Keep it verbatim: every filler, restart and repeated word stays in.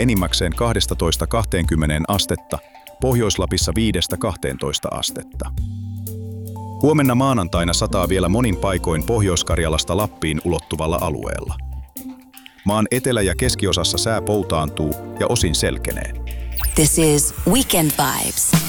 enimmäkseen kaksitoista kaksikymmentä astetta, Pohjois-Lapissa viidestä kahteentoista astetta. Huomenna maanantaina sataa vielä monin paikoin Pohjois-Karjalasta Lappiin ulottuvalla alueella. Maan etelä- ja keskiosassa sää poutaantuu ja osin selkenee. This is Weekend Vibes.